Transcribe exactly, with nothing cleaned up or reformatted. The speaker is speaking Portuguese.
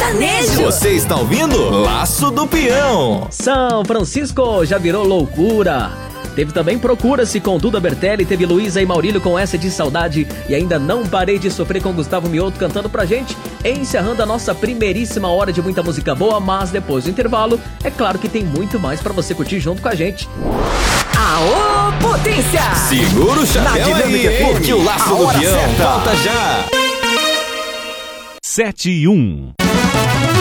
sertanejo. Você está ouvindo Laço do Peão. São Francisco já virou loucura. Teve também Procura-se com Duda Bertelli, teve Luísa e Maurílio com Essa de Saudade e ainda Não Parei de Sofrer com Gustavo Mioto cantando pra gente, encerrando a nossa primeiríssima hora de muita música boa, mas depois do intervalo, é claro que tem muito mais pra você curtir junto com a gente. Aô, potência! Segura o chapéu aí, porque o Laço do Peão volta já. sete e um.